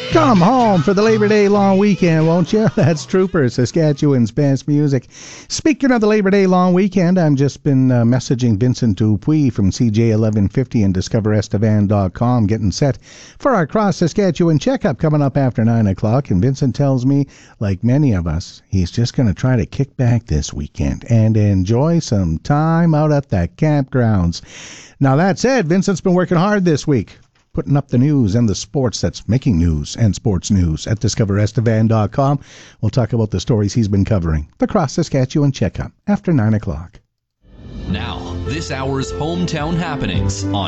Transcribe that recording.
Come home for the Labor Day long weekend, won't you? That's Troopers, Saskatchewan's best music. Speaking of the Labor Day long weekend, I've just been messaging Vincent Dupuis from CJ1150 and DiscoverEstevan.com, getting set for our Cross Saskatchewan checkup coming up after 9 o'clock. And Vincent tells me, like many of us, he's just going to try to kick back this weekend and enjoy some time out at the campgrounds. Now, that said, Vincent's been working hard this week, putting up the news and the sports that's making news and sports news at DiscoverEstevan.com. We'll talk about the stories he's been covering. The Cross Saskatchewan Checkup after 9 o'clock. Now, this hour's hometown happenings on